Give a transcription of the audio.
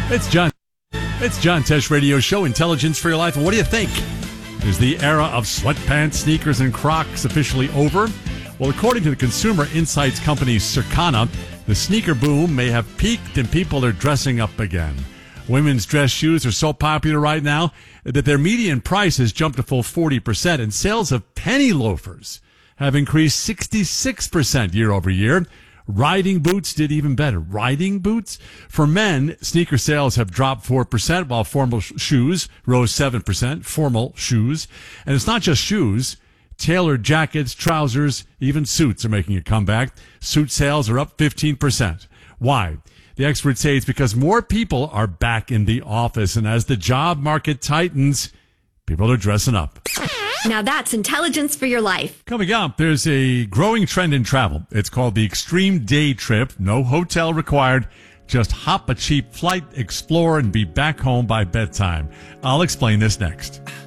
It's John. It's John Tesh Radio Show, Intelligence for Your Life. And what do you think? Is the era of sweatpants, sneakers, and Crocs officially over? Well, according to the consumer insights company Circana, the sneaker boom may have peaked and people are dressing up again. Women's dress shoes are so popular right now that their median price has jumped a full 40%, and sales of penny loafers have increased 66% year over year. Riding boots did even better. Riding boots? For men, sneaker sales have dropped 4%, while formal shoes rose 7%. Formal shoes. And it's not just shoes. Tailored jackets, trousers, even suits are making a comeback. Suit sales are up 15%. Why? The experts say it's because more people are back in the office, and as the job market tightens, people are dressing up. Now that's intelligence for your life. Coming up, there's a growing trend in travel. It's called the extreme day trip. No hotel required. Just hop a cheap flight, explore, and be back home by bedtime. I'll explain this next.